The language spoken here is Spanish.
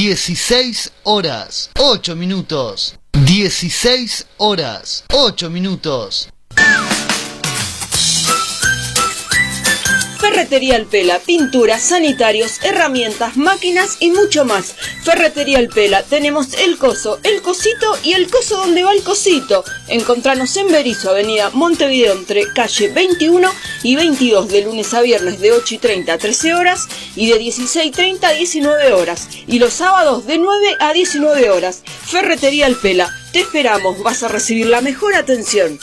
16 horas, 8 minutos. 16 horas, 8 minutos. Ferretería El Pela, pinturas, sanitarios, herramientas, máquinas y mucho más. Ferretería El Pela, tenemos el coso, el cosito y el coso donde va el cosito. Encontranos en Berisso, avenida Montevideo, entre calle 21 y 22, de lunes a viernes de 8:30 a 13 horas y de 16:30 a 19 horas. Y los sábados de 9 a 19 horas. Ferretería El Pela, te esperamos, vas a recibir la mejor atención.